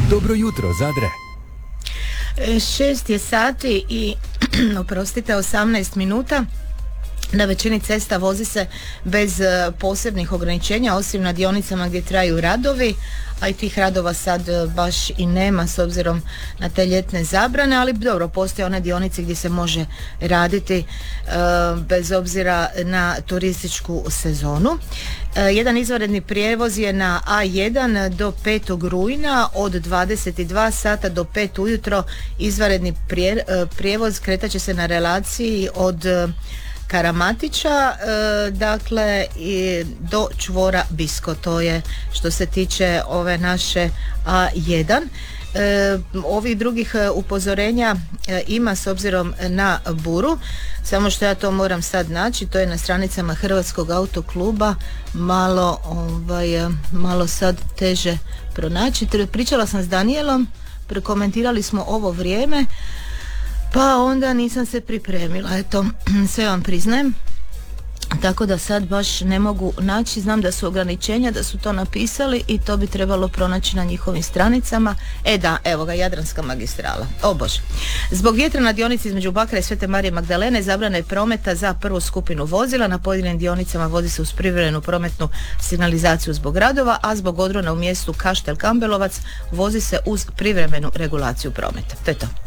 Dobro jutro, Zadre. 6 je sati i oprostite, 18 minuta. Na većini cesta vozi se bez posebnih ograničenja, osim na dionicama gdje traju radovi, a i tih radova sad baš i nema s obzirom na te ljetne zabrane, ali dobro, postoje one dionice gdje se može raditi bez obzira na turističku sezonu. Jedan izvanredni prijevoz je na A1 do 5. rujna od 22 sata do 5 ujutro. Izvanredni prijevoz kretat će se na relaciji od Karamatića, dakle do čvora Bisko. To je što se tiče ove naše A1. Ovih drugih upozorenja ima s obzirom na buru, samo što ja to moram sad naći, to je na stranicama Hrvatskog autokluba, malo sad teže pronaći. Pričala sam s Danijelom, prekomentirali smo ovo vrijeme, pa onda nisam se pripremila, eto, sve vam priznajem. Tako da sad baš ne mogu naći, znam da su ograničenja, da su to napisali i to bi trebalo pronaći na njihovim stranicama. Da, evo ga, Jadranska magistrala. O Bože. Zbog vjetra na dionici između Bakra i Svete Marije Magdalene zabrana je prometa za prvu skupinu vozila. Na pojedinim dionicama vozi se uz privremenu prometnu signalizaciju zbog radova, a zbog odrona u mjestu Kaštel Kambelovac vozi se uz privremenu regulaciju prometa. To je to.